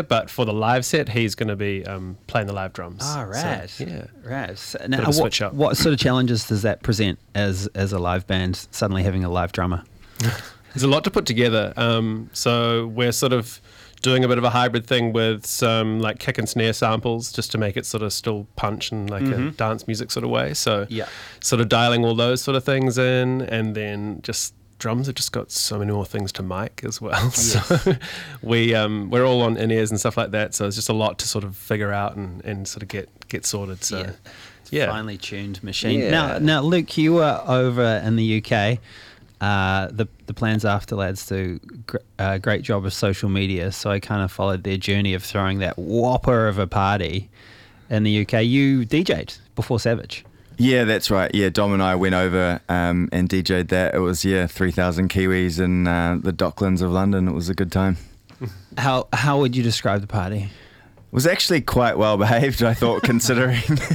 but for the live set, he's going to be playing the live drums. Oh, rad. So, yeah. Rad. Bit Now, of a switch up. what sort of challenges does that present as a live band, suddenly having a live drummer? There's a lot to put together. So we're sort of doing a bit of a hybrid thing with some like kick and snare samples just to make it sort of still punch in like a dance music sort of way. So sort of dialing all those sort of things in, and then just drums have just got so many more things to mic as well. Yes. So we're all on in-ears and stuff like that. So it's just a lot to sort of figure out and sort of get sorted. So Finely tuned machine. Yeah. Now, Luke, you were over in the UK. The Plans After Lads do a great job of social media, so I kind of followed their journey of throwing that whopper of a party in the UK. You DJ'd before Savage. Yeah, that's right. Yeah, Dom and I went over and DJ'd that. It was 3,000 Kiwis in the Docklands of London. It was a good time. How would you describe the party? It was actually quite well behaved, I thought, considering.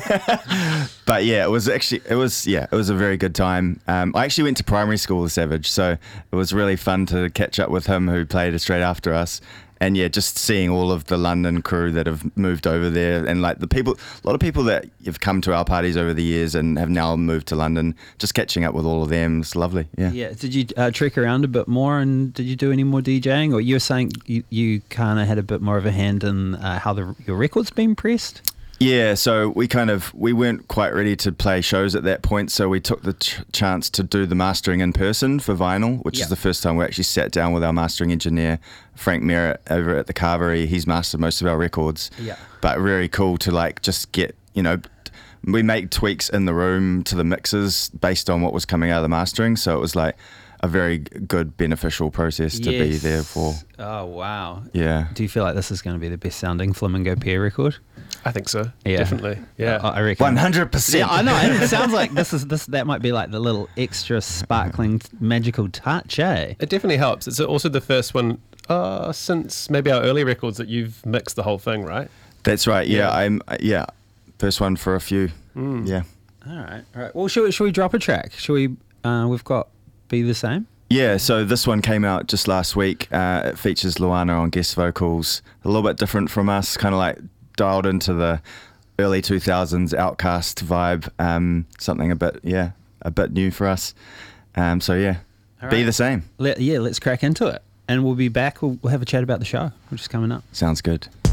But yeah, it was a very good time. I actually went to primary school with Savage, so it was really fun to catch up with him, who played straight after us. And yeah, just seeing all of the London crew that have moved over there, and like a lot of people that have come to our parties over the years and have now moved to London, just catching up with all of them. It's lovely. Yeah. Yeah. Did you trek around a bit more, and did you do any more DJing? Or you were saying you kind of had a bit more of a hand in how your record's been pressed? Yeah, so we weren't quite ready to play shows at that point, so we took the chance to do the mastering in person for vinyl, which is the first time we actually sat down with our mastering engineer, Frank Merritt, over at the Carvery. He's mastered most of our records. Yeah. But very cool to like just get, we make tweaks in the room to the mixes based on what was coming out of the mastering, so it was like a very good, beneficial process to be there for. Oh, wow. Yeah. Do you feel like this is going to be the best sounding Flamingo Pear record? I think so. Yeah. Definitely. Yeah. I reckon 100%. Yeah, I know. And it sounds like that might be like the little extra sparkling magical touch, eh? It definitely helps. It's also the first one since maybe our early records that you've mixed the whole thing, right? That's right. Yeah. First one for a few. Yeah. All right. Well, should we drop a track? Should we? We've got Be the Same. Yeah, so this one came out just last week. It features Luana on guest vocals. A little bit different from us, kind of like dialed into the early 2000s Outcast vibe. Something a bit new for us. Be the Same. Let's crack into it. And we'll be back. We'll have a chat about the show, which is coming up. Sounds good.